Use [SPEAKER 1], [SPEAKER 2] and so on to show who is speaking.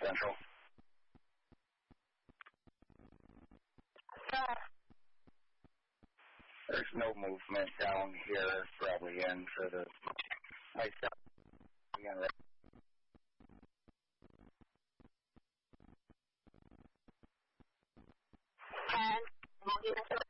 [SPEAKER 1] Central. There's no movement down here, probably in for the ice again, right?
[SPEAKER 2] And